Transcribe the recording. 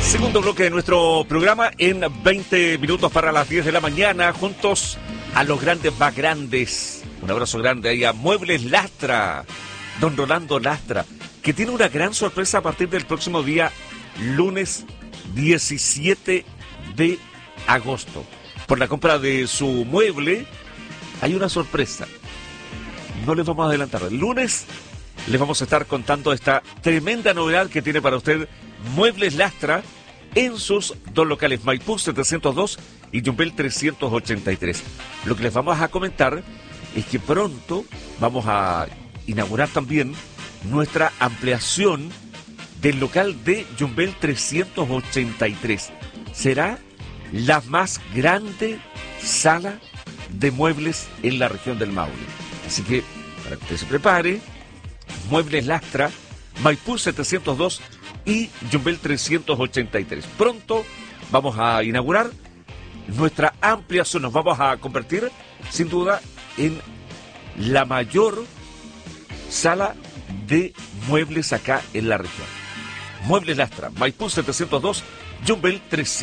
Segundo bloque de nuestro programa en 20 minutos para las 10 de la mañana, juntos a los grandes más grandes. Un abrazo grande ahí a Muebles Lastra, don Rolando Lastra, que tiene una gran sorpresa a partir del próximo día, lunes 17 de agosto. Por la compra de su mueble hay una sorpresa. No les vamos a adelantar. El lunes les vamos a estar contando esta tremenda novedad que tiene para usted Muebles Lastra en sus dos locales, Maipú 702 y Yumbel 383. Lo que les vamos a comentar es que pronto vamos a inaugurar también nuestra ampliación del local de Yumbel 383. Será la más grande sala de muebles en la región del Maule. Así que, para que usted se prepare, Muebles Lastra, Maipú 702 y Yumbel 383. Pronto vamos a inaugurar nuestra ampliación. Nos vamos a convertir, sin duda, en la mayor sala de muebles acá en la región. Muebles Lastra, Maipú 702, Yumbel 300.